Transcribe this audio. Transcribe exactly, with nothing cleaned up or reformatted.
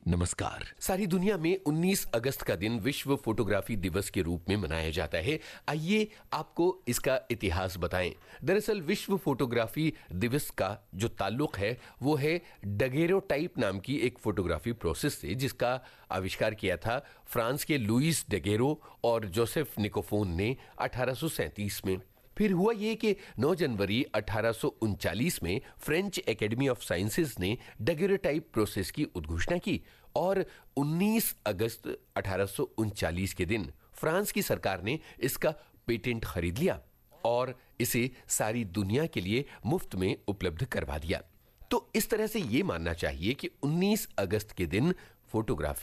नमस्कार। सारी दुनिया में उन्नीस अगस्त का दिन विश्व फोटोग्राफी दिवस के रूप में मनाया जाता है। आइए आपको इसका इतिहास बताएं। दरअसल विश्व फोटोग्राफी दिवस का जो ताल्लुक है वो है डगेरोटाइप नाम की एक फोटोग्राफी प्रोसेस से, जिसका आविष्कार किया था फ्रांस के लुइस डगेरो और जोसेफ निकोफोन ने अठारह सौ सैंतीस में। फिर हुआ ये कि नौ जनवरी अठारह सौ उनचालीस में फ्रेंच एकेडमी ऑफ साइंसेज ने डगेरोटाइप प्रोसेस की उद्घोषणा की और उन्नीस अगस्त अठारह सौ उनचालीस के दिन फ्रांस की सरकार ने इसका पेटेंट खरीद लिया और इसे सारी दुनिया के लिए मुफ्त में उपलब्ध करवा दिया। तो इस तरह से ये मानना चाहिए कि उन्नीस अगस्त के दिन फोटोग्राफी